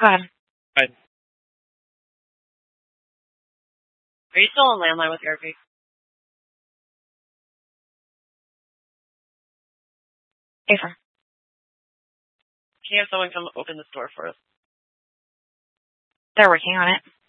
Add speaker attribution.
Speaker 1: Go ahead.
Speaker 2: Right.
Speaker 3: Are you still on landline with Eric?
Speaker 1: Ava.
Speaker 3: Can you have someone come open this door for us?
Speaker 1: They're working on it.